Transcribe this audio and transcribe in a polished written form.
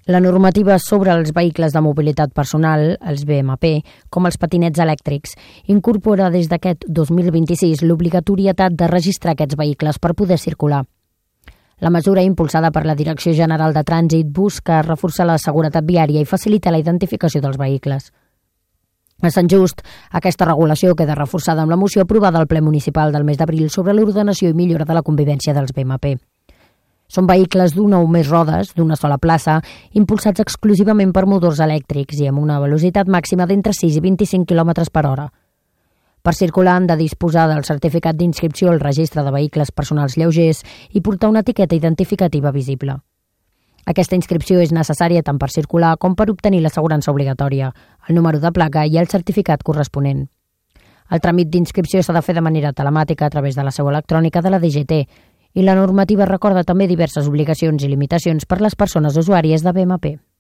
La normativa sobre els vehicles de mobilitat personal, els BMP, com els patinets elèctrics, incorpora des d'aquest 2026 l'obligatorietat de registrar aquests vehicles per poder circular. La mesura, impulsada per la Direcció General de Trànsit, busca reforçar la seguretat viària i facilitar la identificació dels vehicles. A Sant Just, aquesta regulació queda reforçada amb la moció aprovada al ple municipal del mes d'abril sobre l'ordenació i millora de la convivència dels BMP. Són vehicles d'una o més rodes, d'una sola plaça, impulsats exclusivament per motors elèctrics i amb una velocitat màxima d'entre 6 i 25 km per hora. Per circular han de disposar del certificat d'inscripció al registre de vehicles personals lleugers i portar una etiqueta identificativa visible. Aquesta inscripció és necessària tant per circular com per obtenir l'assegurança obligatòria, el número de placa i el certificat corresponent. El tràmit d'inscripció s'ha de fer de manera telemàtica a través de la seu electrònica de la DGT, i la normativa recorda també diverses obligacions i limitacions per les persones usuàries de BMP.